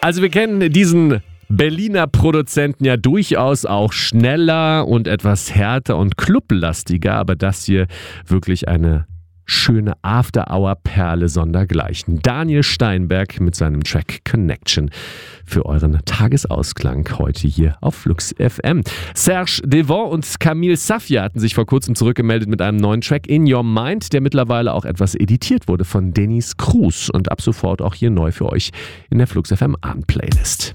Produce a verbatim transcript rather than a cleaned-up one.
Also wir kennen diesen Berliner Produzenten ja durchaus auch schneller und etwas härter und clublastiger, aber das hier wirklich eine schöne After-Hour-Perle sondergleichen. Daniel Steinberg mit seinem Track Connection für euren Tagesausklang heute hier auf Flux F M. Serge Devant und Camille Safia hatten sich vor kurzem zurückgemeldet mit einem neuen Track In Your Mind, der mittlerweile auch etwas editiert wurde von Dennis Cruz und ab sofort auch hier neu für euch in der Flux F M Abend-Playlist.